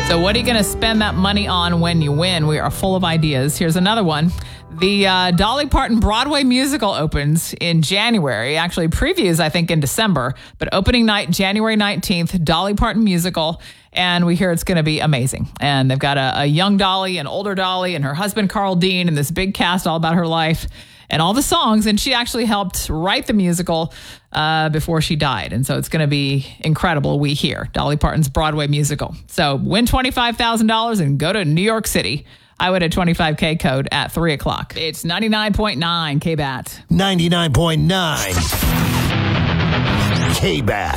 So what are you going to spend that money on when you win? We are full of ideas. Here's another one. The Dolly Parton Broadway musical opens in January. Actually, previews, I think, in December. But opening night, January 19th, Dolly Parton musical. And we hear it's going to be amazing. And they've got a young Dolly, an older Dolly, and her husband, Carl Dean, and this big cast all about her life and all the songs. And she actually helped write the musical before she died. And so it's going to be incredible, we hear. Dolly Parton's Broadway musical. So win $25,000 and go to New York City. I would at 25K code at 3 o'clock. It's 99.9 KBAT. 99.9 KBAT.